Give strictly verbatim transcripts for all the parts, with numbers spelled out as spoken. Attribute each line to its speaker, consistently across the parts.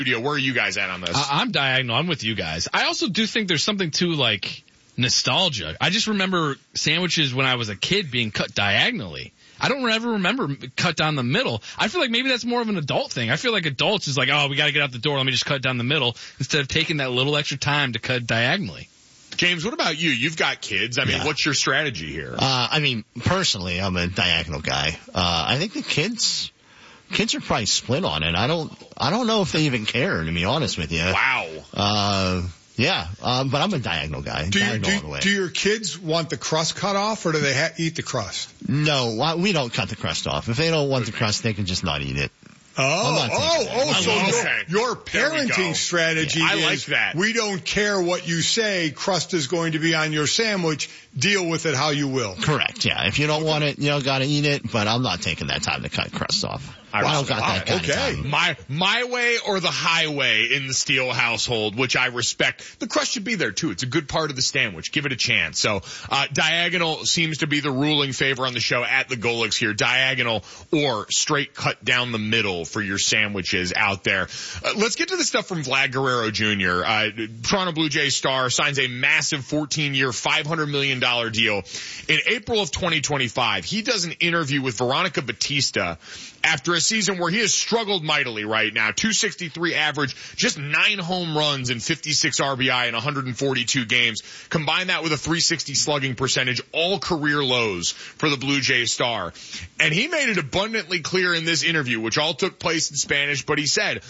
Speaker 1: Where are you guys at on this?
Speaker 2: Uh, I'm diagonal. I'm with you guys. I also do think there's something to, like, nostalgia. I just remember sandwiches when I was a kid being cut diagonally. I don't ever remember cut down the middle. I feel like maybe that's more of an adult thing. I feel like adults is like, oh, we got to get out the door. Let me just cut down the middle instead of taking that little extra time to cut diagonally.
Speaker 1: James, what about you? You've got kids. I mean, yeah. What's your strategy here?
Speaker 3: Uh, I mean, personally, I'm a diagonal guy. Uh, I think the kids... Kids are probably split on it. I don't, I don't know if they even care, to be honest with you.
Speaker 1: Wow.
Speaker 3: Uh, yeah, um, but I'm a diagonal guy.
Speaker 4: Do, you,
Speaker 3: diagonal
Speaker 4: do,
Speaker 3: all the way.
Speaker 4: do your kids want the crust cut off, or do they ha- eat the crust?
Speaker 3: No, we don't cut the crust off. If they don't want the crust, they can just not eat it.
Speaker 4: Oh, oh, oh, so
Speaker 1: okay.
Speaker 4: your, your parenting strategy
Speaker 1: yeah, I
Speaker 4: is,
Speaker 1: like that.
Speaker 4: We don't care what you say, crust is going to be on your sandwich, deal with it how you will.
Speaker 3: Correct, yeah. If you don't want it, you don't gotta eat it, but I'm not taking that time to cut crust off.
Speaker 1: I,
Speaker 3: well, I don't got that kind
Speaker 4: okay.
Speaker 3: of time.
Speaker 1: My, my way or the highway in the Steele household, which I respect. The crust should be there too. It's a good part of the sandwich. Give it a chance. So, uh, diagonal seems to be the ruling favor on the show at the Golics here. Diagonal or straight cut down the middle for your sandwiches out there. Uh, let's get to the stuff from Vlad Guerrero Junior Uh, Toronto Blue Jays star signs a massive fourteen year, five hundred million dollars deal in April of twenty twenty-five. He does an interview with Veronica Batista after a season where he has struggled mightily right now. two sixty-three average, just nine home runs and fifty-six R B I in one hundred forty-two games. Combine that with a three sixty slugging percentage, all career lows for the Blue Jays star. And he made it abundantly clear in this interview, which all took place in Spanish, but he said,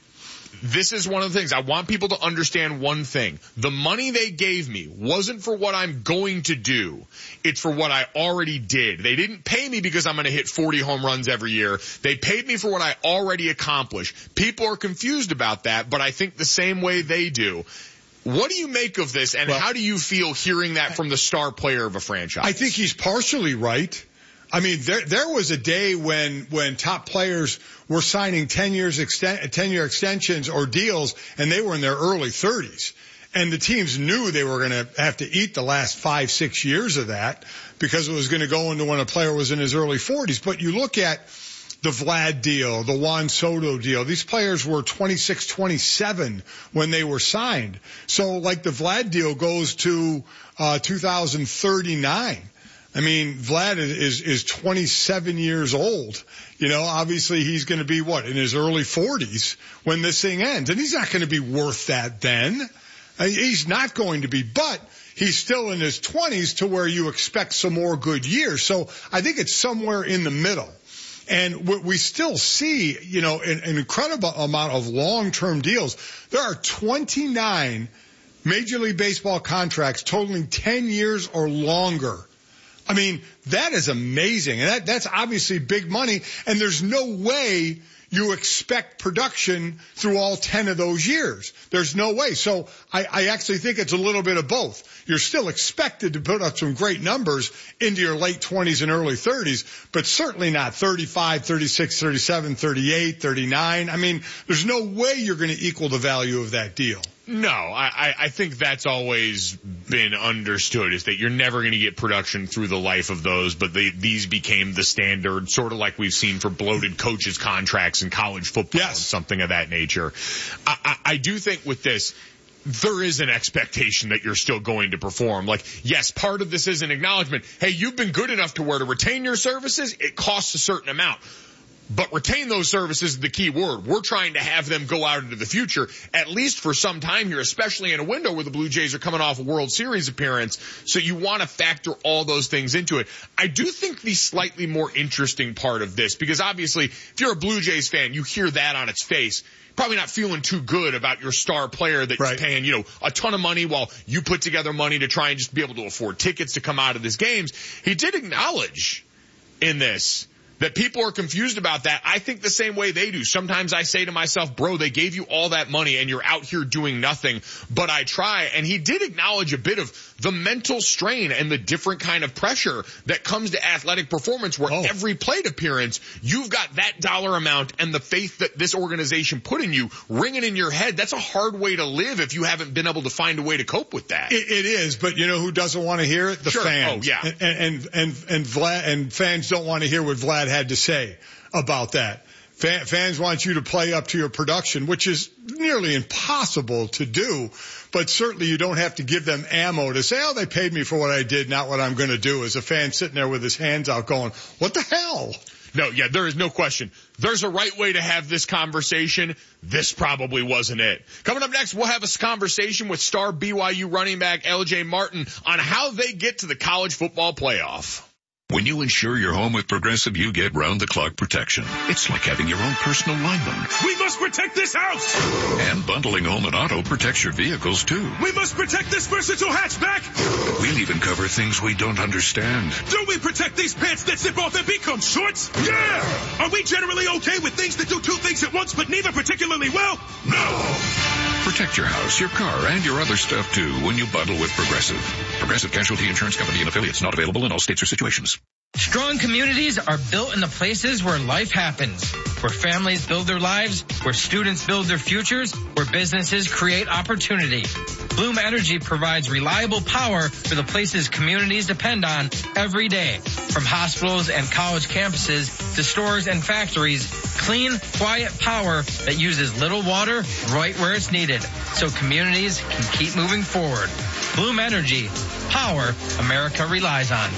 Speaker 1: this is one of the things. I want people to understand one thing. The money they gave me wasn't for what I'm going to do. It's for what I already did. They didn't pay me because I'm going to hit forty home runs every year. They paid me for what I already accomplished. People are confused about that, but I think the same way they do. What do you make of this, and well, how do you feel hearing that from the star player of a franchise?
Speaker 4: I think he's partially right. I mean, there there was a day when when top players were signing ten years exten- ten year extensions or deals, and they were in their early thirties, and the teams knew they were going to have to eat the last five six years of that because it was going to go into when a player was in his early forties. But you look at the Vlad deal, the Juan Soto deal. These players were twenty-six, twenty-seven when they were signed. So, like, the Vlad deal goes to uh two thousand thirty-nine. I mean, Vlad is, is twenty-seven years old. You know, obviously he's going to be, what, in his early forties when this thing ends. And he's not going to be worth that then. I mean, he's not going to be, but he's still in his twenties to where you expect some more good years. So I think it's somewhere in the middle. And we still see, you know, an, an incredible amount of long-term deals. There are twenty-nine Major League Baseball contracts totaling ten years or longer. I mean, that is amazing. And that, that's obviously big money. And there's no way you expect production through all ten of those years. There's no way. So I, I actually think it's a little bit of both. You're still expected to put up some great numbers into your late twenties and early thirties, but certainly not thirty-five, thirty-six, thirty-seven, thirty-eight, thirty-nine. I mean, there's no way you're going to equal the value of that deal.
Speaker 1: No, I, I think that's always been understood, is that you're never going to get production through the life of those, but they, these became the standard, sort of like we've seen for bloated coaches' contracts in college football
Speaker 4: yes.
Speaker 1: and something of that nature. I, I, I do think with this, there is an expectation that you're still going to perform. Like, yes, part of this is an acknowledgement. Hey, you've been good enough to where to retain your services, it costs a certain amount. But retain those services is the key word. We're trying to have them go out into the future, at least for some time here, especially in a window where the Blue Jays are coming off a World Series appearance. So you want to factor all those things into it. I do think the slightly more interesting part of this, because obviously if you're a Blue Jays fan, you hear that on its face. Probably not feeling too good about your star player that right. you're paying, you know, a ton of money while you put together money to try and just be able to afford tickets to come out of these games. He did acknowledge in this that people are confused about that. I think the same way they do. Sometimes I say to myself, bro, they gave you all that money and you're out here doing nothing, but I try. And he did acknowledge a bit of the mental strain and the different kind of pressure that comes to athletic performance, where oh. every plate appearance, you've got that dollar amount and the faith that this organization put in you ringing in your head. That's a hard way to live if you haven't been able to find a way to cope with that.
Speaker 4: It, it is, but you know who doesn't want to hear it? The
Speaker 1: sure.
Speaker 4: fans.
Speaker 1: Oh, yeah.
Speaker 4: And, and, and, and Vlad, and fans don't want to hear what Vlad had to say about that. Fan, fans want you to play up to your production, which is nearly impossible to do. But certainly you don't have to give them ammo to say, oh, they paid me for what I did, not what I'm going to do. As a fan sitting there with his hands out going, what the hell?
Speaker 1: No, yeah, there is no question. There's a right way to have this conversation. This probably wasn't it. Coming up next, we'll have a conversation with star B Y U running back L J Martin on how they get to the college football playoff.
Speaker 5: When you insure your home with Progressive, you get round-the-clock protection. It's like having your own personal lineman.
Speaker 6: We must protect this house!
Speaker 5: And bundling home and auto protects your vehicles, too.
Speaker 6: We must protect this versatile hatchback!
Speaker 5: We'll even cover things we don't understand.
Speaker 6: Do we protect these pants that zip off and become shorts? Yeah! Are we generally okay with things that do two things at once but neither particularly well? No!
Speaker 5: Protect your house, your car, and your other stuff, too, when you bundle with Progressive. Progressive Casualty Insurance Company and affiliates, not available in all states or situations.
Speaker 7: Strong communities are built in the places where life happens, where families build their lives, where students build their futures, where businesses create opportunity. Bloom Energy provides reliable power for the places communities depend on every day. From hospitals and college campuses to stores and factories, clean, quiet power that uses little water right where it's needed, so communities can keep moving forward. Bloom Energy, power America relies on.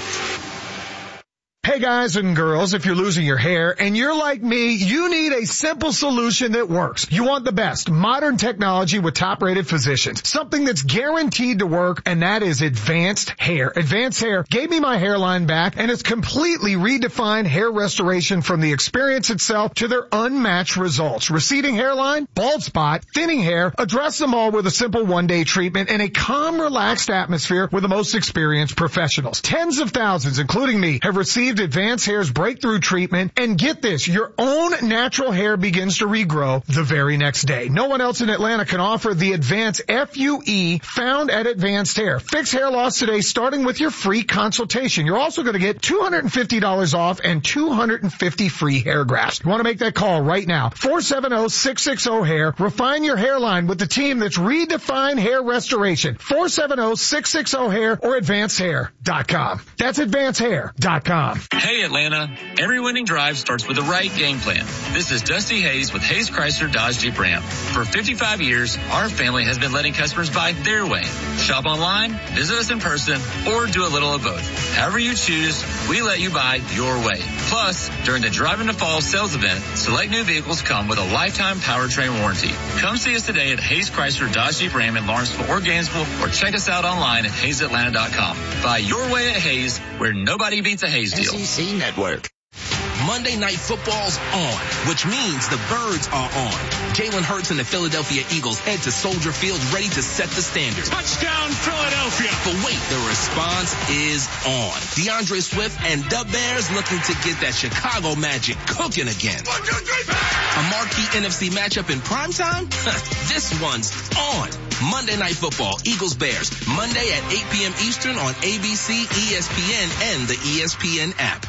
Speaker 8: Hey guys and girls, if you're losing your hair and you're like me, you need a simple solution that works. You want the best modern technology with top-rated physicians. Something that's guaranteed to work, and that is Advanced Hair. Advanced Hair gave me my hairline back, and it's completely redefined hair restoration from the experience itself to their unmatched results. Receding hairline, bald spot, thinning hair, address them all with a simple one-day treatment in a calm, relaxed atmosphere with the most experienced professionals. Tens of thousands, including me, have received Advanced Hair's breakthrough treatment, and get this, your own natural hair begins to regrow the very next day. No one else in Atlanta can offer the Advanced F U E found at Advanced Hair. Fix hair loss today starting with your free consultation. You're also going to get two hundred fifty dollars off and two hundred fifty free hair grafts. You want to make that call right now. four seven zero, six six zero, hair. Refine your hairline with the team that's redefined hair restoration. four seven zero, six six zero, hair or advanced hair dot com. That's advanced hair dot com.
Speaker 9: Hey Atlanta, every winning drive starts with the right game plan. This is Dusty Hayes with Hayes Chrysler Dodge Jeep Ram. For fifty-five years, our family has been letting customers buy their way. Shop online, visit us in person, or do a little of both. However you choose, we let you buy your way. Plus, during the Drive into Fall sales event, select new vehicles come with a lifetime powertrain warranty. Come see us today at Hayes Chrysler Dodge Jeep Ram in Lawrenceville or Gainesville, or check us out online at hayes atlanta dot com. Buy your way at Hayes, where nobody beats a Hayes deal.
Speaker 10: S E C Network.
Speaker 11: Monday Night Football's on, which means the Birds are on. Jalen Hurts and the Philadelphia Eagles head to Soldier Field ready to set the standard.
Speaker 6: Touchdown, Philadelphia!
Speaker 11: But wait, the response is on. DeAndre Swift and the Bears looking to get that Chicago magic cooking again.
Speaker 6: One, two, three, bang!
Speaker 11: A marquee N F C matchup in primetime? This one's on. Monday Night Football, Eagles Bears, Monday at eight p.m. Eastern on A B C, E S P N, and the E S P N app.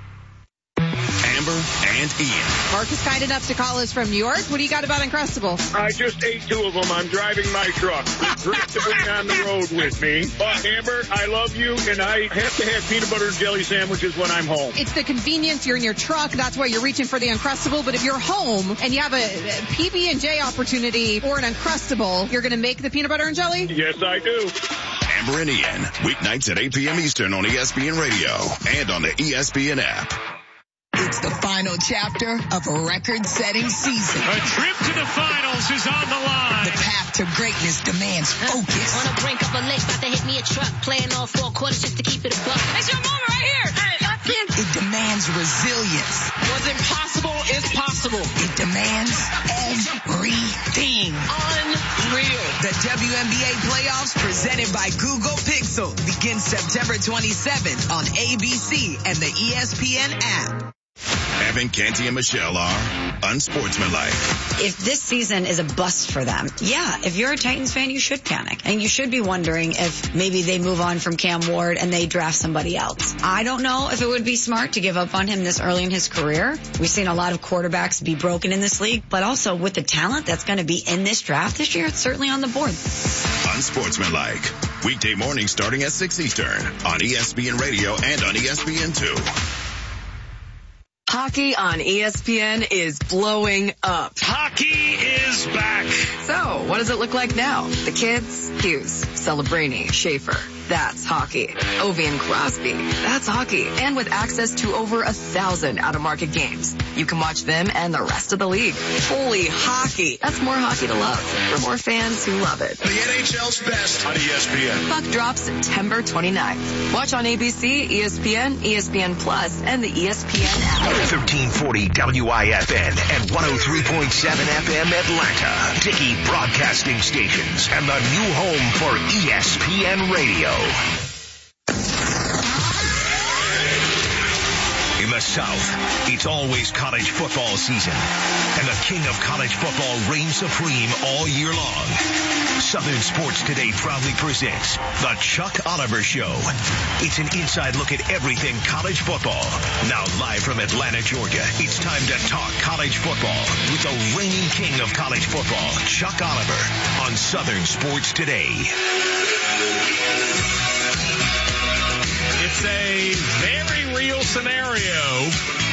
Speaker 10: Amber and Ian.
Speaker 12: Mark is kind enough to call us from New York. What do you got about Uncrustables?
Speaker 13: I just ate two of them. I'm driving my truck. It's great to bring on the road with me. But Amber, I love you, and I have to have peanut butter and jelly sandwiches when I'm home.
Speaker 12: It's the convenience. You're in your truck. That's why you're reaching for the Uncrustable. But if you're home and you have a P B and J opportunity or an Uncrustable, you're going to make the peanut butter and jelly?
Speaker 13: Yes, I do.
Speaker 10: Amber and Ian, weeknights at eight p.m. Eastern on E S P N Radio and on the E S P N app.
Speaker 14: It's the final chapter of a record-setting season.
Speaker 6: A trip to the finals is on the line.
Speaker 14: The path to greatness demands focus.
Speaker 15: On the brink of a lake, about to hit me a truck, playing all four quarters just to keep it a buck.
Speaker 12: It's your moment right here.
Speaker 14: It demands resilience.
Speaker 16: What's impossible is possible.
Speaker 14: It demands everything.
Speaker 16: Unreal.
Speaker 14: The W N B A playoffs presented by Google Pixel begins September twenty-seventh on A B C and the E S P N app.
Speaker 10: Evan, Canty, and Michelle are unsportsmanlike.
Speaker 17: If this season is a bust for them, yeah, if you're a Titans fan, you should panic. And you should be wondering if maybe they move on from Cam Ward and they draft somebody else. I don't know if it would be smart to give up on him this early in his career. We've seen a lot of quarterbacks be broken in this league, but also with the talent that's going to be in this draft this year, it's certainly on the board.
Speaker 10: Unsportsmanlike. Weekday morning starting at six Eastern on E S P N Radio and on E S P N two.
Speaker 18: Hockey on E S P N is blowing up.
Speaker 6: Hockey is back.
Speaker 18: So, what does it look like now? The kids? Hughes, Celebrini, Schaefer. That's hockey. Ovi and Crosby. That's hockey. And with access to over a thousand out-of-market games, you can watch them and the rest of the league. Holy hockey. That's more hockey to love for more fans who love it.
Speaker 6: The N H L's best on E S P N.
Speaker 18: Puck drops September twenty-ninth. Watch on A B C, E S P N, E S P N Plus, and the E S P N app.
Speaker 19: thirteen forty W I F N and one oh three point seven F M Atlanta. Dickey Broadcasting Stations and the new home for E S P N Radio. In the South, it's always college football season, and the king of college football reigns supreme all year long. Southern Sports Today proudly presents The Chuck Oliver Show. It's an inside look at everything college football. Now live from Atlanta, Georgia, it's time to talk college football with the reigning king of college football, Chuck Oliver, on Southern Sports Today.
Speaker 20: It's a very real scenario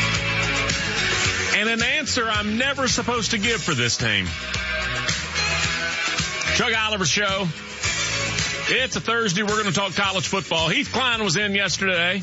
Speaker 20: and an answer I'm never supposed to give for this team. Chuck Oliver Show. It's a Thursday. We're going to talk college football. Heath Klein was in yesterday.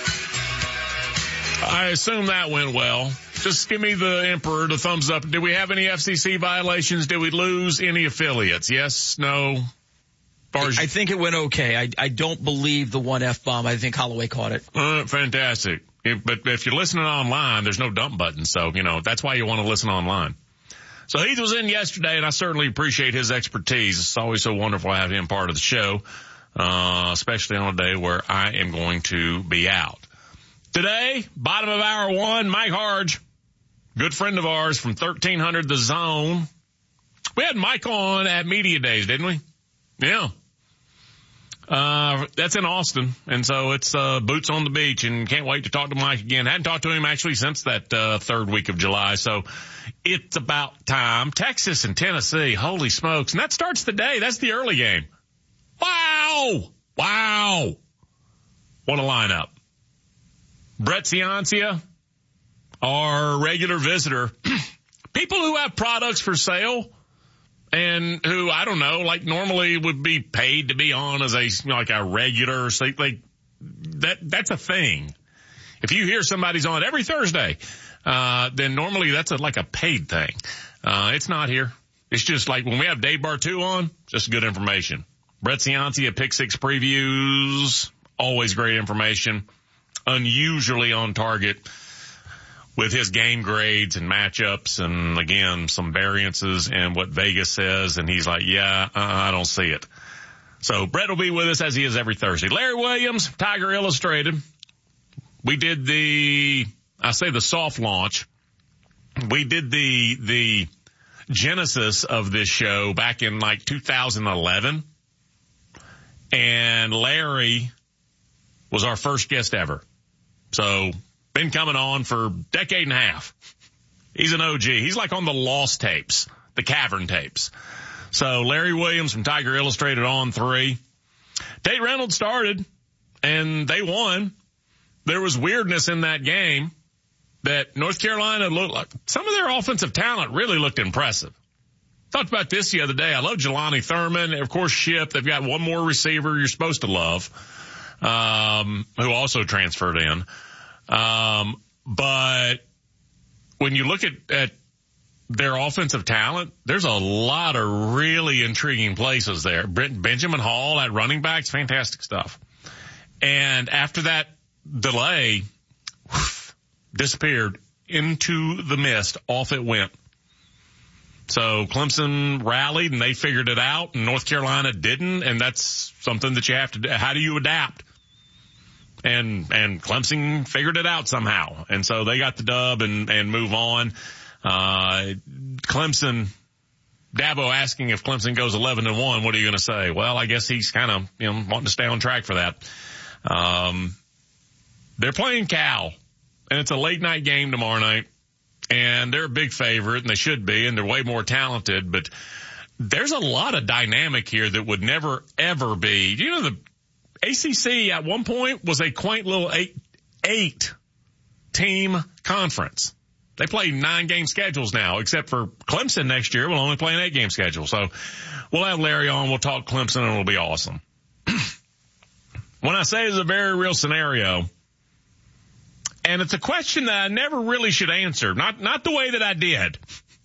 Speaker 20: I assume that went well. Just give me the emperor, the thumbs up. Did we have any F C C violations? Did we lose any affiliates? Yes, no?
Speaker 21: I think it went okay. I, I don't believe the one F-bomb. I think Holloway caught it.
Speaker 20: Uh, fantastic. If, but if you're listening online, there's no dump button. So, you know, that's why you want to listen online. So Heath was in yesterday, and I certainly appreciate his expertise. It's always so wonderful to have him part of the show, uh, especially on a day where I am going to be out. Today, bottom of hour one, Mike Harge, good friend of ours from thirteen hundred The Zone. We had Mike on at Media Days, didn't we? Yeah. Uh, that's in Austin. And so it's, uh, boots on the beach, and can't wait to talk to Mike again. Hadn't talked to him actually since that, uh, third week of July. So it's about time. Texas and Tennessee. Holy smokes. And that starts today. That's the early game. Wow. Wow. What a lineup. Brett Ciancia, our regular visitor. People who have products for sale and who, I don't know, like normally would be paid to be on as a, you know, like a regular, so like that, that's a thing. If you hear somebody's on every Thursday, uh, then normally that's a, like a paid thing. Uh, it's not here. It's just like when we have Dave Bartu on, just good information. Brett Ciancia, Pick Six previews, always great information, unusually on target with his game grades and matchups and, again, some variances in what Vegas says. And he's like, yeah, uh, I don't see it. So Brett will be with us as he is every Thursday. Larry Williams, Tiger Illustrated. We did the, I say the soft launch. We did the, the genesis of this show back in like two thousand eleven. And Larry was our first guest ever. So, been coming on for a decade and a half. He's an O G. He's like on the Lost tapes, the Cavern tapes. So Larry Williams from Tiger Illustrated on three. Tate Reynolds started, and they won. There was weirdness in that game that North Carolina looked like. Some of their offensive talent really looked impressive. Talked about this the other day. I love Jelani Thurman. Of course, Ship. They've got one more receiver you're supposed to love, um, who also transferred in. Um, but when you look at, at their offensive talent, there's a lot of really intriguing places there. Benjamin Hall at running backs, fantastic stuff. And after that delay, whoosh, disappeared into the mist. Off it went. So Clemson rallied and they figured it out, and North Carolina didn't, and that's something that you have to do. How do you adapt? And, and Clemson figured it out somehow. And so they got the dub and, and move on. Uh, Clemson, Dabo asking if Clemson goes eleven and one, what are you going to say? Well, I guess he's kind of, you know, wanting to stay on track for that. Um, they're playing Cal, and it's a late night game tomorrow night, and they're a big favorite, and they should be, and they're way more talented, but there's a lot of dynamic here that would never, ever be. You know, the A C C at one point was a quaint little eight, eight team conference. They play nine-game schedules now, except for Clemson next year will only play an eight-game schedule. So we'll have Larry on. We'll talk Clemson, and it'll be awesome. When I say it's a very real scenario, and it's a question that I never really should answer, not not the way that I did.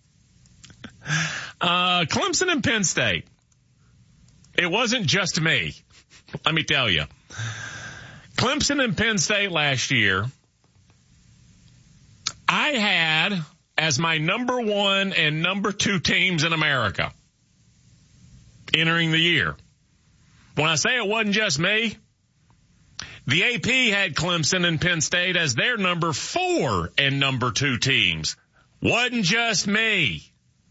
Speaker 20: Uh, Clemson and Penn State. It wasn't just me. Let me tell you. Clemson and Penn State last year, I had as my number one and number two teams in America entering the year. When I say it wasn't just me, the A P had Clemson and Penn State as their number four and number two teams. Wasn't just me.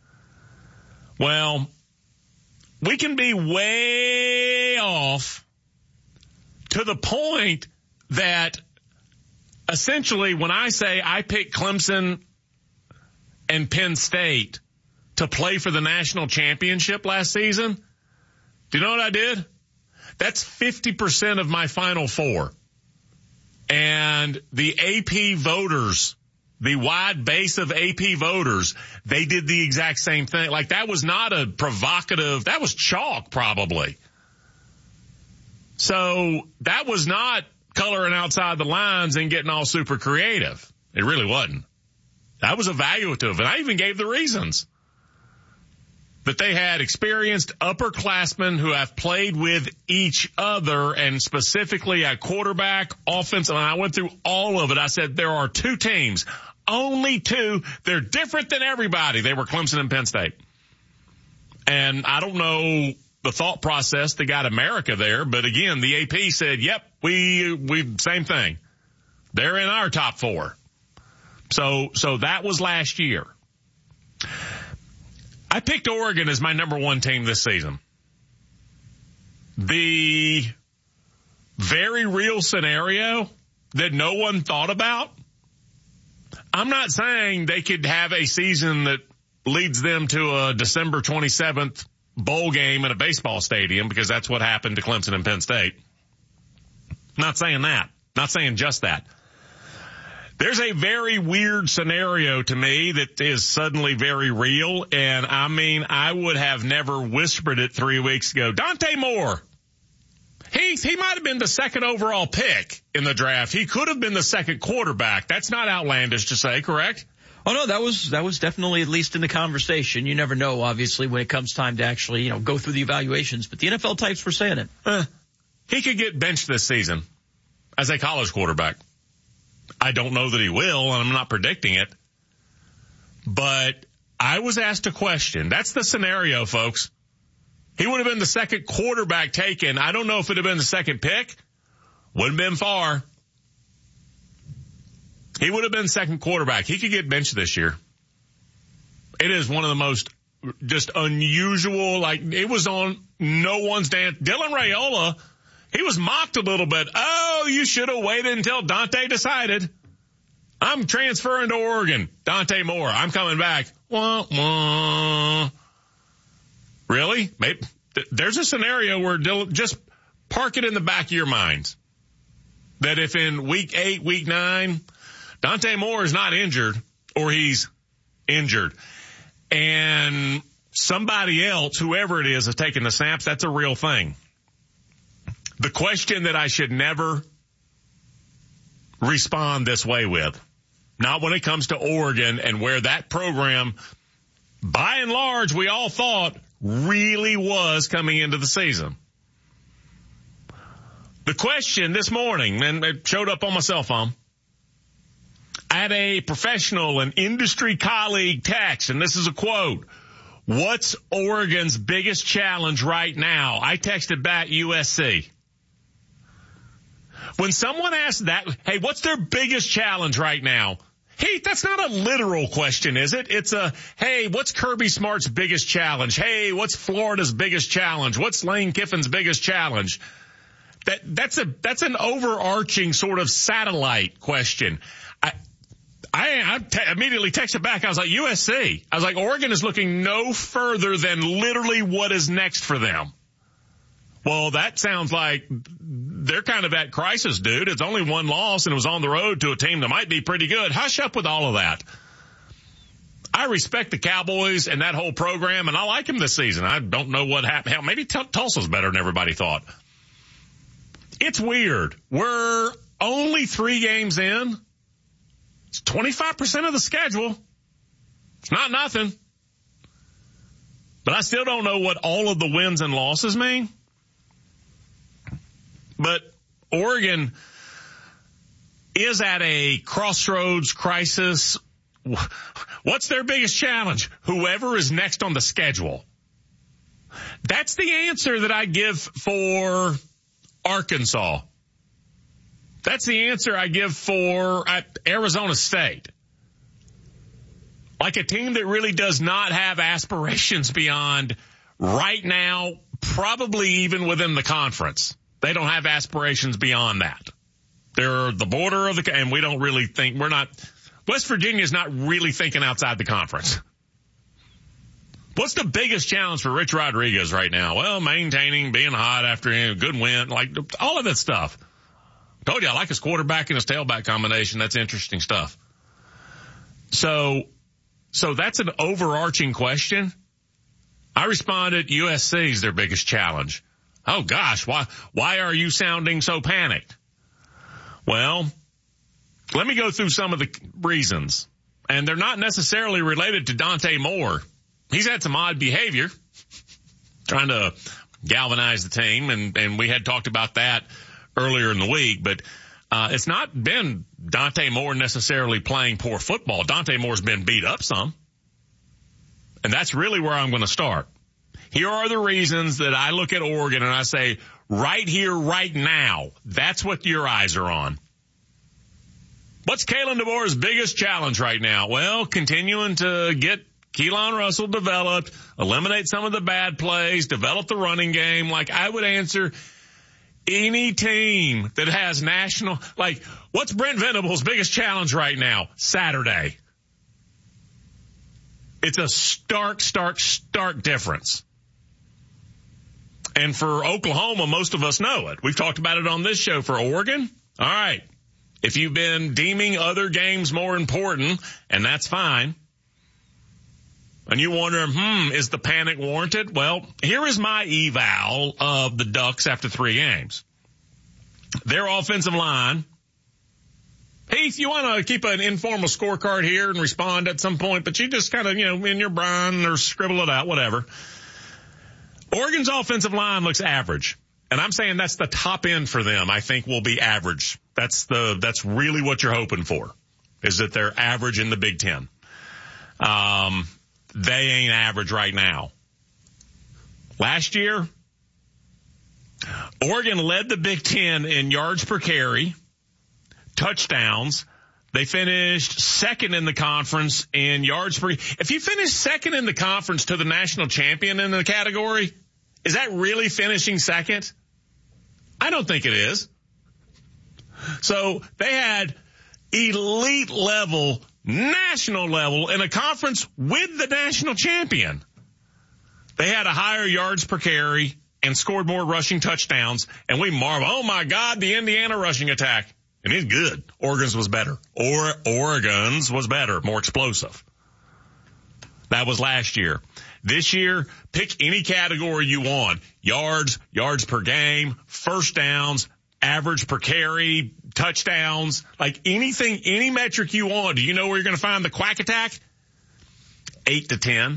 Speaker 20: Well, we can be way off to the point that essentially when I say I picked Clemson and Penn State to play for the national championship last season, do you know what I did? That's fifty percent of my Final Four. And the A P voters, the wide base of A P voters, they did the exact same thing. Like, that was not a provocative, that was chalk probably. So that was not coloring outside the lines and getting all super creative. It really wasn't. That was evaluative, and I even gave the reasons. That they had experienced upperclassmen who have played with each other, and specifically at quarterback, offensive, and I went through all of it. I said there are two teams, only two. They're different than everybody. They were Clemson and Penn State. And I don't know the thought process that got America there, but again, the A P said, yep, we, we, same thing. They're in our top four. So, so that was last year. I picked Oregon as my number one team this season. The very real scenario that no one thought about, I'm not saying they could have a season that leads them to a December twenty-seventh bowl game in a baseball stadium, because that's what happened to Clemson and Penn State. Not saying that. Not saying just that. There's a very weird scenario to me that is suddenly very real, and I mean, I would have never whispered it three weeks ago. Dante Moore. He, he might have been the second overall pick in the draft. He could have been the second quarterback. That's not outlandish to say, correct?
Speaker 21: Oh no, that was, that was definitely at least in the conversation. You never know, obviously, when it comes time to actually, you know, go through the evaluations, but the N F L types were saying it.
Speaker 20: Eh, he could get benched this season as a college quarterback. I don't know that he will, and I'm not predicting it. But I was asked a question. That's the scenario, folks. He would have been the second quarterback taken. I don't know if it would have been the second pick. Wouldn't have been far. He would have been second quarterback. He could get benched this year. It is one of the most just unusual, like, it was on no one's dance. Dylan Raiola, he was mocked a little bit. Oh, you should have waited until Dante decided. I'm transferring to Oregon. Dante Moore, I'm coming back. Wah, wah. Really? Maybe. There's a scenario where Dylan, just park it in the back of your minds, that if in week eight, week nine, Dante Moore is not injured, or he's injured, and somebody else, whoever it is, is taking the snaps, that's a real thing. The question that I should never respond this way with, not when it comes to Oregon and where that program, by and large, we all thought really was coming into the season. The question this morning, and it showed up on my cell phone, I had a professional and industry colleague text, and this is a quote. What's Oregon's biggest challenge right now? I texted back U S C. When someone asks that, hey, what's their biggest challenge right now? Hey, that's not a literal question, is it? It's a, hey, what's Kirby Smart's biggest challenge? Hey, what's Florida's biggest challenge? What's Lane Kiffin's biggest challenge? That, that's a, that's an overarching sort of satellite question. I, I, I te- immediately texted back. I was like, U S C. I was like, Oregon is looking no further than literally what is next for them. Well, that sounds like they're kind of at crisis, dude. It's only one loss and it was on the road to a team that might be pretty good. Hush up with all of that. I respect the Cowboys and that whole program, and I like them this season. I don't know what happened. Hell, maybe T- Tulsa's better than everybody thought. It's weird. We're only three games in. It's twenty-five percent of the schedule. It's not nothing. But I still don't know what all of the wins and losses mean. But Oregon is at a crossroads crisis. What's their biggest challenge? Whoever is next on the schedule. That's the answer that I give for Arkansas. That's the answer I give for Arizona State. Like a team that really does not have aspirations beyond right now, probably even within the conference. They don't have aspirations beyond that. They're the border of the, and we don't really think, we're not, West Virginia's not really thinking outside the conference. What's the biggest challenge for Rich Rodriguez right now? Well, maintaining, being hot after a good win, like all of that stuff. Told you I like his quarterback and his tailback combination. That's interesting stuff. So, so that's an overarching question. I responded, U S C is their biggest challenge. Oh gosh, why, why are you sounding so panicked? Well, let me go through some of the reasons. And they're not necessarily related to Dante Moore. He's had some odd behavior, trying to galvanize the team, and, and we had talked about that earlier in the week, but uh it's not been Dante Moore necessarily playing poor football. Dante Moore's been beat up some. And that's really where I'm going to start. Here are the reasons that I look at Oregon and I say, right here, right now, that's what your eyes are on. What's Kalen DeBoer's biggest challenge right now? Well, continuing to get Keelan Russell developed, eliminate some of the bad plays, develop the running game. Like I would answer any team that has national, like what's Brent Venable's biggest challenge right now? Saturday. It's a stark, stark, stark difference. And for Oklahoma, most of us know it. We've talked about it on this show. For Oregon, all right. If you've been deeming other games more important, and that's fine, and you wonder, hmm, is the panic warranted? Well, here is my eval of the Ducks after three games. Their offensive line. Heath, you want to keep an informal scorecard here and respond at some point, but you just kind of, you know, in your brain or scribble it out, whatever. Oregon's offensive line looks average. And I'm saying that's the top end for them. I think will be average. That's the, that's really what you're hoping for, is that they're average in the Big Ten. Um, they ain't average right now. Last year, Oregon led the Big Ten in yards per carry, touchdowns. They finished second in the conference in yards per. If you finish second in the conference to the national champion in the category, is that really finishing second? I don't think it is. So they had elite level, national level in a conference with the national champion. They had a higher yards per carry and scored more rushing touchdowns. And we marvel, oh my God, the Indiana rushing attack. And it's good. Oregon's was better. Or Oregon's was better, more explosive. That was last year. This year, pick any category you want. Yards, yards per game, first downs, average per carry, touchdowns, like anything, any metric you want. Do you know where you're going to find the quack attack? Eight to ten.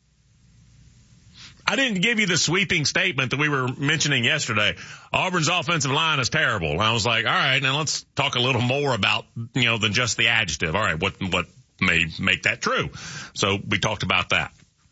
Speaker 20: I didn't give you the sweeping statement that we were mentioning yesterday. Auburn's offensive line is terrible. And I was like, all right, now let's talk a little more about, you know, than just the adjective. All right, what, what may make that true? So we talked about that.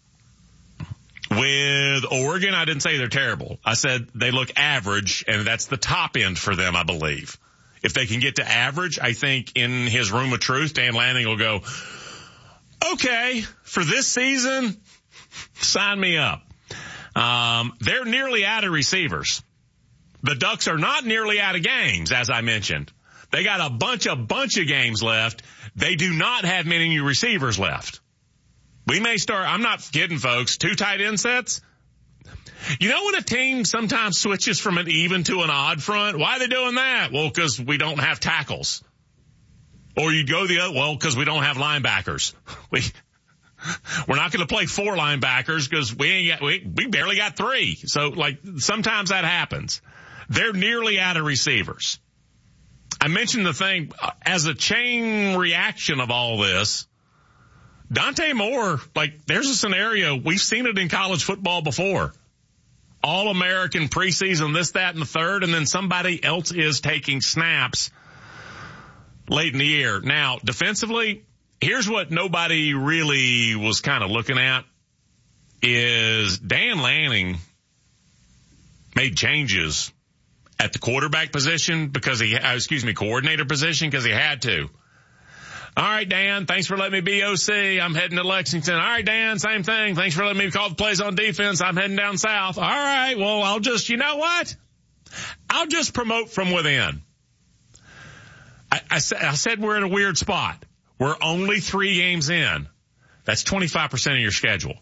Speaker 20: With Oregon, I didn't say they're terrible. I said they look average, and that's the top end for them, I believe. If they can get to average, I think in his room of truth, Dan Lanning will go, okay, for this season, sign me up. Um, they're nearly out of receivers. The Ducks are not nearly out of games, as I mentioned. They got a bunch, a bunch of games left. They do not have many receivers left. We may start, I'm not kidding, folks, two tight end sets. You know when a team sometimes switches from an even to an odd front? Why are they doing that? Well, because we don't have tackles. Or you go the other, well, because we don't have linebackers. We, we're not going to play four linebackers because we ain't got, we, we barely got three. So, like, sometimes that happens. They're nearly out of receivers. I mentioned the thing, as a chain reaction of all this, Dante Moore, like, there's a scenario, we've seen it in college football before. All-American preseason, this, that, and the third, and then somebody else is taking snaps late in the year. Now, defensively, here's what nobody really was kind of looking at, is Dan Lanning made changes at the quarterback position because he, uh, excuse me, coordinator position because he had to. All right, Dan, thanks for letting me be O C. I'm heading to Lexington. All right, Dan, same thing. Thanks for letting me call the plays on defense. I'm heading down south. All right, well, I'll just, you know what? I'll just promote from within. I, I, I said we're in a weird spot. We're only three games in. That's twenty-five percent of your schedule.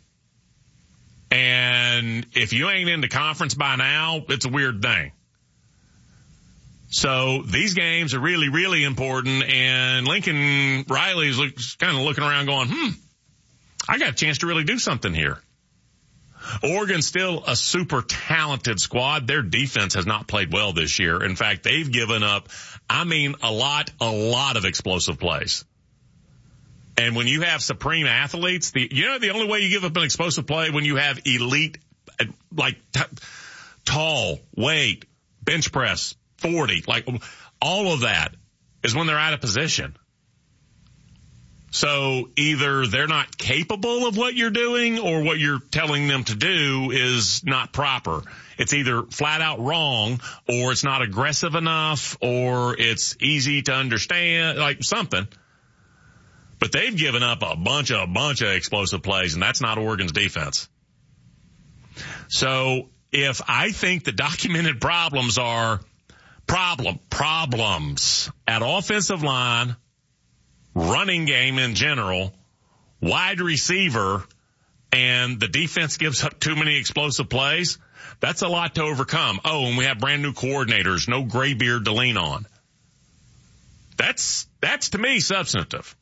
Speaker 20: And if you ain't in the conference by now, it's a weird thing. So these games are really, really important, and Lincoln Riley's look, kind of looking around going, hmm, I got a chance to really do something here. Oregon's still a super talented squad. Their defense has not played well this year. In fact, they've given up, I mean, a lot, a lot of explosive plays. And when you have supreme athletes, the, you know, the only way you give up an explosive play when you have elite, like t- tall, weight, bench press, forty, like all of that is when they're out of position. So either they're not capable of what you're doing or what you're telling them to do is not proper. It's either flat out wrong or it's not aggressive enough or it's easy to understand, like something. But they've given up a bunch of, a bunch of explosive plays, and that's not Oregon's defense. So if I think the documented problems are Problem, problems at offensive line, running game in general, wide receiver, and the defense gives up too many explosive plays, that's a lot to overcome. Oh, and we have brand new coordinators, no gray beard to lean on. That's, that's to me substantive.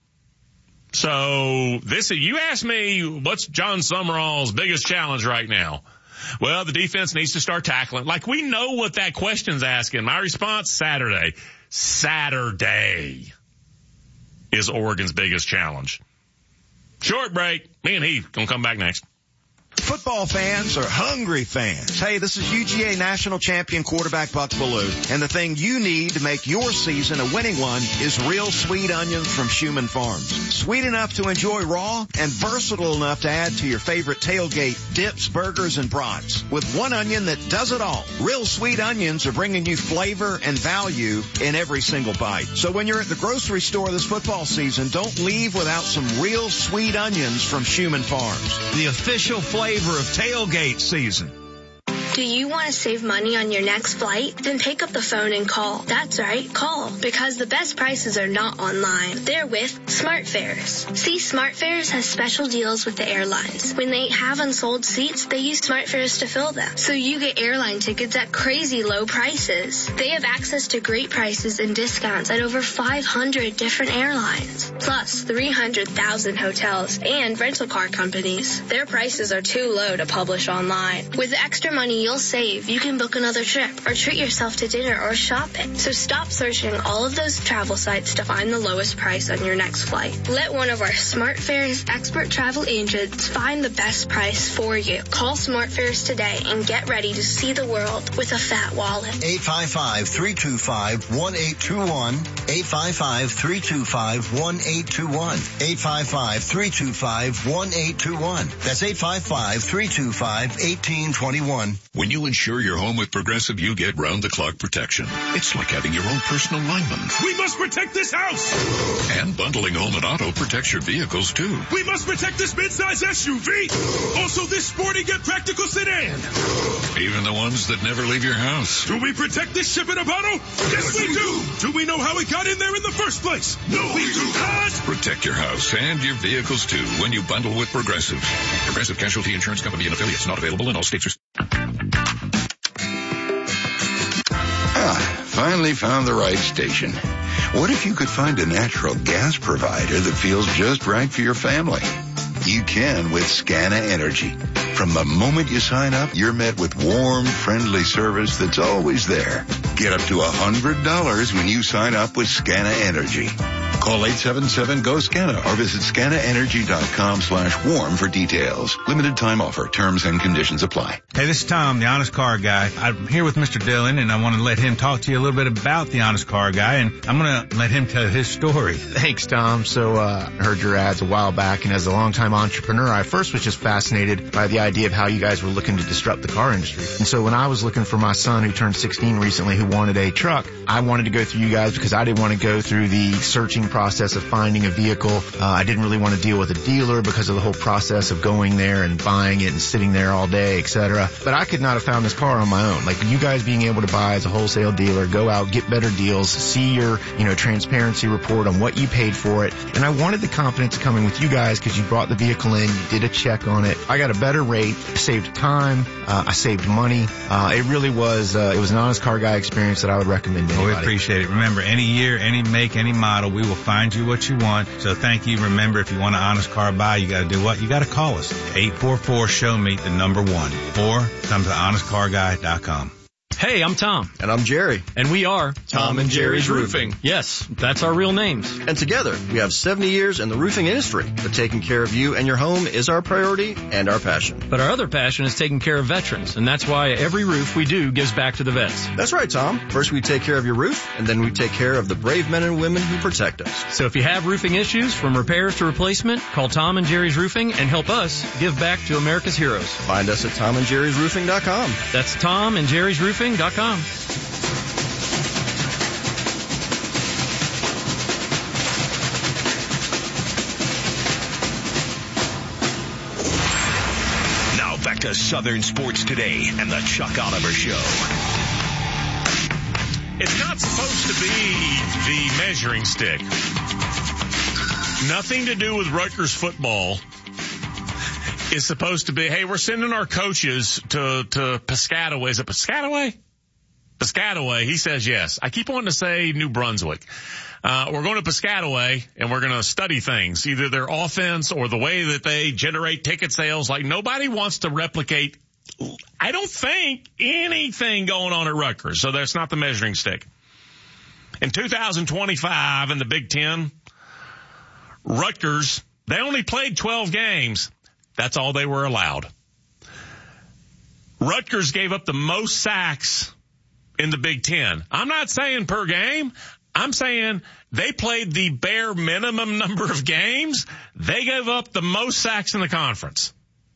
Speaker 20: So this, you ask me, what's John Summerall's biggest challenge right now? Well, the defense needs to start tackling. Like, we know what that question's asking. My response, Saturday. Saturday is Oregon's biggest challenge. Short break. Me and Heath gonna come back next.
Speaker 2: Football fans are hungry fans. Hey, this is U G A national champion quarterback Buck Bellew, and the thing you need to make your season a winning one is real sweet onions from Schumann Farms. Sweet enough to enjoy raw and versatile enough to add to your favorite tailgate dips, burgers, and brats. With one onion that does it all. Real sweet onions are bringing you flavor and value in every single bite. So when you're at the grocery store this football season, don't leave without some real sweet onions from Schumann Farms.
Speaker 22: The official flavor of tailgate season.
Speaker 23: Do you want to save money on your next flight? Then pick up the phone and call. That's right, call. Because the best prices are not online. They're with SmartFares. See, SmartFares has special deals with the airlines. When they have unsold seats, they use SmartFares to fill them. So you get airline tickets at crazy low prices. They have access to great prices and discounts at over five hundred different airlines. Plus three hundred thousand hotels and rental car companies. Their prices are too low to publish online. With the extra money you'll save, you can book another trip or treat yourself to dinner or shopping. So stop searching all of those travel sites to find the lowest price on your next flight. Let one of our SmartFares expert travel agents find the best price for you. Call SmartFares today and get ready to see the world with a fat wallet.
Speaker 24: eight five five, three two five, one eight two one. eight five five, three two five, one eight two one. eight five five, three two five, one eight two one. That's eight five five, three two five, one eight two one.
Speaker 5: When you insure your home with Progressive, you get round-the-clock protection. It's like having your own personal lineman.
Speaker 6: We must protect this house!
Speaker 5: And bundling home and auto protects your vehicles, too.
Speaker 6: We must protect this midsize S U V! Also this sporty yet practical sedan!
Speaker 5: Even the ones that never leave your house.
Speaker 6: Do we protect this ship in a bottle? Yes, we do! Do we know how it got in there in the first place? No, we do not!
Speaker 5: Protect your house and your vehicles, too, when you bundle with Progressive. Progressive Casualty Insurance Company and affiliates, not available in all states or
Speaker 1: Ah, finally found the right station. What if you could find a natural gas provider that feels just right for your family? You can with Scana Energy. From the moment you sign up, you're met with warm, friendly service that's always there. Get up to one hundred dollars when you sign up with Scana Energy. Call eight seven seven, G O, SCANA or visit scanaenergy.com slash warm for details. Limited time offer. Terms and conditions apply.
Speaker 3: Hey, this is Tom, the Honest Car Guy. I'm here with Mister Dillon, and I want to let him talk to you a little bit about the Honest Car Guy, and I'm going to let him tell his story.
Speaker 4: Thanks, Tom. So, uh, I heard your ads a while back, and as a longtime entrepreneur, I first was just fascinated by the idea of how you guys were looking to disrupt the car industry. And so when I was looking for my son who turned sixteen recently who wanted a truck, I wanted to go through you guys because I didn't want to go through the searching process of finding a vehicle. Uh, I didn't really want to deal with a dealer because of the whole process of going there and buying it and sitting there all day, et cetera. But I could not have found this car on my own. Like you guys being able to buy as a wholesale dealer, go out, get better deals, see your, you know, transparency report on what you paid for it. And I wanted the confidence coming with you guys because you brought the vehicle in, you did a check on it. I got a better rate, saved time, uh, I saved money. Uh, it really was, uh, it was an Honest Car Guy experience that I would recommend to anybody.
Speaker 3: Oh, we appreciate it. Remember, any year, any make, any model, we will find you what you want. So thank you. Remember, if you want an Honest Car Buy, you got to do what? You got to call us. eight four four, show me the number one. Or come to honest car guy dot com.
Speaker 7: Hey, I'm Tom.
Speaker 25: And I'm Jerry.
Speaker 7: And we are
Speaker 25: Tom and Jerry's Roofing.
Speaker 7: Yes, that's our real names.
Speaker 25: And together, we have seventy years in the roofing industry. But taking care of you and your home is our priority and our passion.
Speaker 7: But our other passion is taking care of veterans. And that's why every roof we do gives back to the vets.
Speaker 25: That's right, Tom. First we take care of your roof, and then we take care of the brave men and women who protect us.
Speaker 7: So if you have roofing issues, from repairs to replacement, call Tom and Jerry's Roofing and help us give back to America's heroes.
Speaker 25: Find us at tom and jerry's roofing dot com.
Speaker 7: That's tom and jerry's roofing dot com.
Speaker 19: Now back to Southern Sports Today and the Chuck Oliver Show.
Speaker 20: It's not supposed to be the measuring stick. Nothing to do with Rutgers football. It's supposed to be, hey, we're sending our coaches to, to Piscataway. Is it Piscataway? Piscataway. He says yes. I keep wanting to say New Brunswick. Uh, we're going to Piscataway and we're going to study things, either their offense or the way that they generate ticket sales. Like nobody wants to replicate, I don't think, anything going on at Rutgers. So that's not the measuring stick. In two thousand twenty-five in the Big Ten, Rutgers, they only played twelve games. That's all they were allowed. Rutgers gave up the most sacks in the Big Ten. I'm not saying per game. I'm saying they played the bare minimum number of games. They gave up the most sacks in the conference.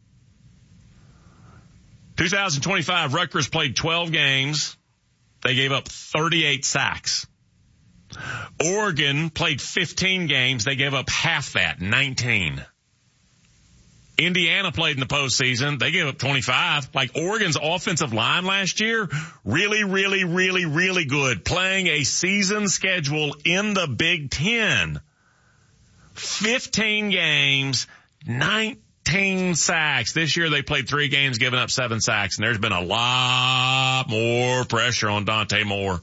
Speaker 20: two thousand twenty-five, Rutgers played twelve games. They gave up thirty-eight sacks. Oregon played fifteen games. They gave up half that, nineteen. Indiana played in the postseason. They gave up twenty-five. Like Oregon's offensive line last year, really, really, really, really good. Playing a season schedule in the Big Ten. fifteen games, nineteen sacks. This year they played three games, giving up seven sacks, and there's been a lot more pressure on Dante Moore.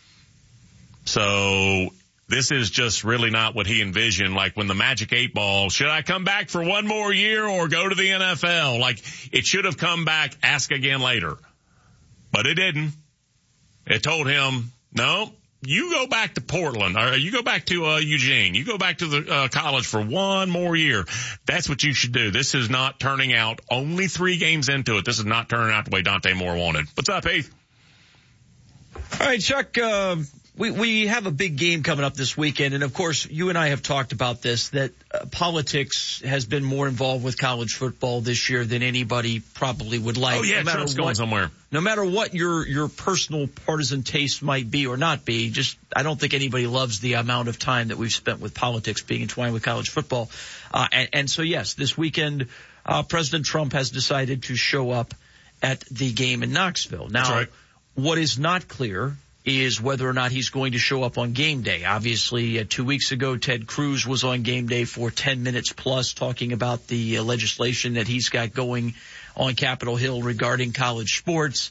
Speaker 20: So this is just really not what he envisioned. Like when the Magic eight Ball, should I come back for one more year or go to the N F L? Like it should have come back, ask again later. But it didn't. It told him, no, you go back to Portland or you go back to uh, Eugene. You go back to the uh, college for one more year. That's what you should do. This is not turning out, only three games into it. This is not turning out the way Dante Moore wanted. What's up, Heath?
Speaker 21: All right, Chuck, uh, We, we have a big game coming up this weekend, and of course, you and I have talked about this, that uh, politics has been more involved with college football this year than anybody probably would like.
Speaker 20: Oh, yeah,
Speaker 21: no
Speaker 20: Trump's going somewhere.
Speaker 21: No matter what your, your personal partisan taste might be or not be, just I don't think anybody loves the amount of time that we've spent with politics being entwined with college football. Uh, and, and so, yes, this weekend, uh, President Trump has decided to show up at the game in Knoxville. Now,
Speaker 20: That's right.
Speaker 21: What is not clear is whether or not he's going to show up on game day. Obviously, uh, two weeks ago, Ted Cruz was on game day for ten minutes plus talking about the uh, legislation that he's got going on Capitol Hill regarding college sports.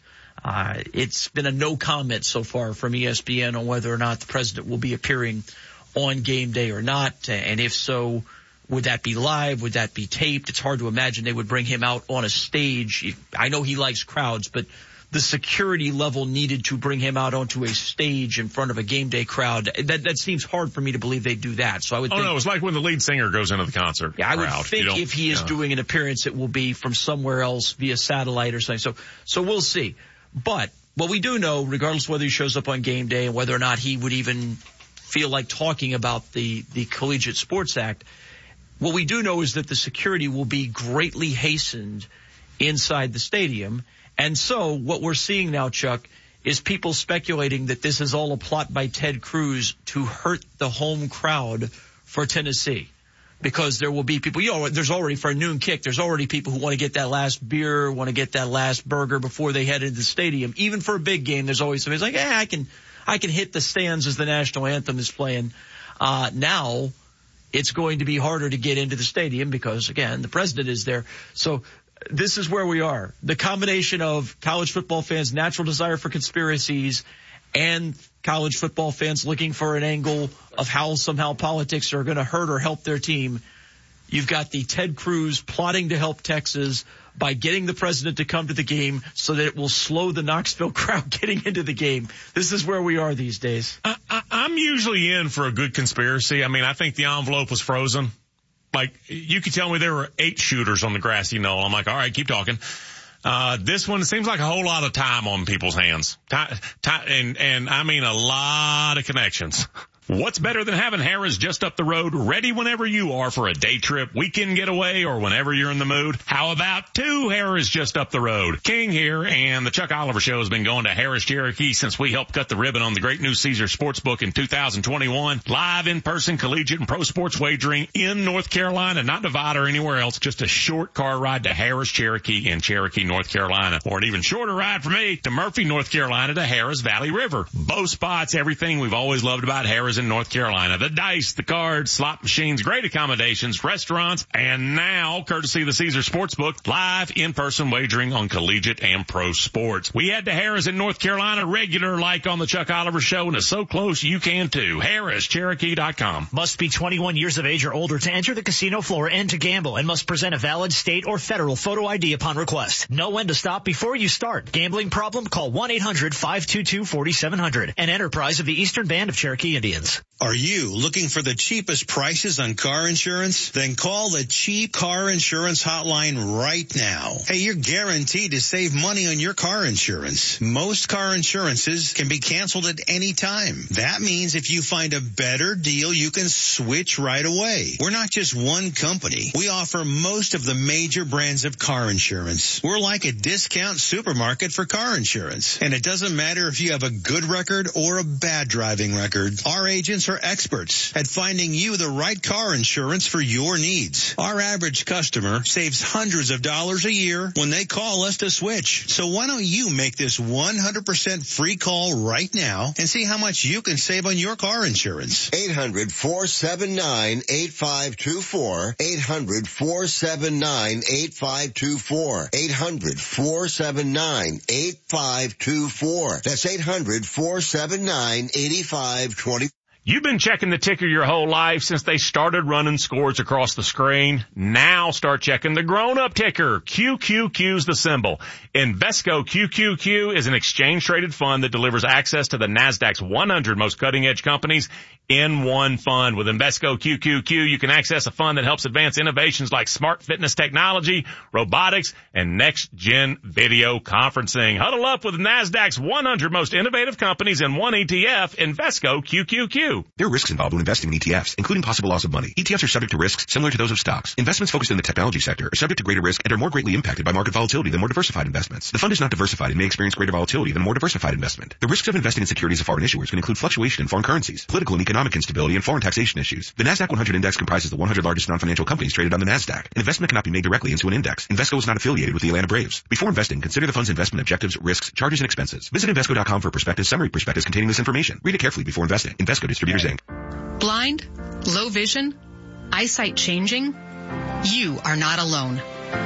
Speaker 21: Uh, it's been a no comment so far from E S P N on whether or not the president will be appearing on game day or not. And if so, would that be live? Would that be taped? It's hard to imagine they would bring him out on a stage. I know he likes crowds, but the security level needed to bring him out onto a stage in front of a game day crowd, that that seems hard for me to believe they'd do that. So I would
Speaker 20: oh,
Speaker 21: think.
Speaker 20: no, it's like when the lead singer goes into the concert.
Speaker 21: Yeah, I would
Speaker 20: crowd.
Speaker 21: think if he is
Speaker 20: yeah.
Speaker 21: doing an appearance, it will be from somewhere else via satellite or something. So, so we'll see. But what we do know, regardless of whether he shows up on game day and whether or not he would even feel like talking about the, the Collegiate Sports Act, what we do know is that the security will be greatly hastened inside the stadium. And so what we're seeing now, Chuck, is people speculating that this is all a plot by Ted Cruz to hurt the home crowd for Tennessee. Because there will be people, you know, there's already, for a noon kick, there's already people who want to get that last beer, want to get that last burger before they head into the stadium. Even for a big game, there's always somebody who's like, eh, I can, I can hit the stands as the national anthem is playing. Uh, now it's going to be harder to get into the stadium because, again, the president is there. So this is where we are. The combination of college football fans' natural desire for conspiracies and college football fans looking for an angle of how somehow politics are going to hurt or help their team. You've got the Ted Cruz plotting to help Texas by getting the president to come to the game so that it will slow the Knoxville crowd getting into the game. This is where we are these days.
Speaker 20: I, I, I'm usually in for a good conspiracy. I mean, I think the envelope was frozen. Like, you could tell me there were eight shooters on the grassy knoll. I'm like, all right, keep talking. Uh, this one seems like a whole lot of time on people's hands. Time, time, and, and I mean a lot of connections. What's better than having Harrah's just up the road, ready whenever you are for a day trip, weekend getaway, or whenever you're in the mood? How about two Harrah's just up the road? King here, and the Chuck Oliver Show has been going to Harrah's Cherokee since we helped cut the ribbon on the Great New Caesar Sportsbook in two thousand twenty-one. Live in-person collegiate and pro sports wagering in North Carolina, not Nevada or anywhere else. Just a short car ride to Harrah's Cherokee in Cherokee, North Carolina. Or an even shorter ride for me to Murphy, North Carolina to Harrah's Valley River. Both spots, everything we've always loved about Harrah's in North Carolina. The dice, the cards, slot machines, great accommodations, restaurants, and now, courtesy of the Caesar Sportsbook, live in-person wagering on collegiate and pro sports. We head to Harrah's in North Carolina, regular like on the Chuck Oliver Show, and it's so close you can too. Harrah's Cherokee dot com.
Speaker 8: Must be twenty-one years of age or older to enter the casino floor and to gamble, and must present a valid state or federal photo I D upon request. Know when to stop before you start. Gambling problem? Call one eight hundred five two two four seven zero zero. An enterprise of the Eastern Band of Cherokee Indians.
Speaker 9: Are you looking for the cheapest prices on car insurance? Then call the Cheap Car Insurance Hotline right now. Hey, you're guaranteed to save money on your car insurance. Most car insurances can be canceled at any time. That means if you find a better deal, you can switch right away. We're not just one company. We offer most of the major brands of car insurance. We're like a discount supermarket for car insurance. And it doesn't matter if you have a good record or a bad driving record. Our agents are experts at finding you the right car insurance for your needs. Our average customer saves hundreds of dollars a year when they call us to switch. So why don't you make this one hundred percent free call right now and see how much you can save on your car insurance?
Speaker 11: eight hundred four seven nine eight five two four. eight hundred four seven nine eight five two four. eight hundred four seven nine eight five two four. That's eight hundred four seven nine eight five two four.
Speaker 20: You've been checking the ticker your whole life since they started running scores across the screen. Now start checking the grown-up ticker. Q Q Q's the symbol. Invesco Q Q Q is an exchange-traded fund that delivers access to the NASDAQ's one hundred most cutting-edge companies in one fund. With Invesco Q Q Q, you can access a fund that helps advance innovations like smart fitness technology, robotics, and next-gen video conferencing. Huddle up with NASDAQ's one hundred most innovative companies in one E T F, Invesco Q Q Q.
Speaker 13: There are risks involved when investing in E T Fs, including possible loss of money. E T Fs are subject to risks similar to those of stocks. Investments focused in the technology sector are subject to greater risk and are more greatly impacted by market volatility than more diversified investments. The fund is not diversified and may experience greater volatility than a more diversified investment. The risks of investing in securities of foreign issuers can include fluctuation in foreign currencies, political and economic instability, and foreign taxation issues. The NASDAQ one hundred index comprises the one hundred largest non-financial companies traded on the NASDAQ. An investment cannot be made directly into an index. Invesco is not affiliated with the Atlanta Braves. Before investing, consider the fund's investment objectives, risks, charges, and expenses. Visit Invesco dot com for a prospectus, summary prospectus containing this information. Read it carefully before investing. Invesco Distributors, Incorporated.
Speaker 15: Blind? Low vision? Eyesight changing? You are not alone.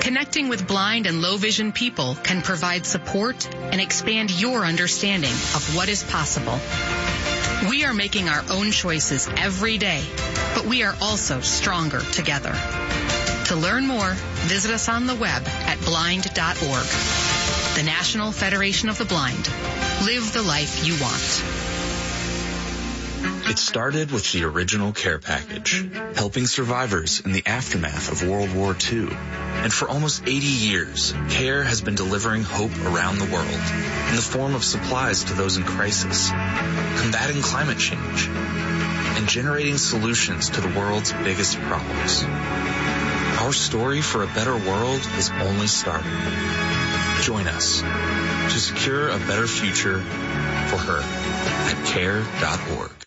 Speaker 12: Connecting with blind and low vision people can provide support and expand your understanding of what is possible. We are making our own choices every day, but we are also stronger together. To learn more, visit us on the web at blind dot org. The National Federation of the Blind. Live the life you want.
Speaker 14: It started with the original care package, helping survivors in the aftermath of World War Two. And for almost eighty years, CARE has been delivering hope around the world in the form of supplies to those in crisis, combating climate change, and generating solutions to the world's biggest problems. Our story for a better world is only starting. Join us to secure a better future for her at care dot org.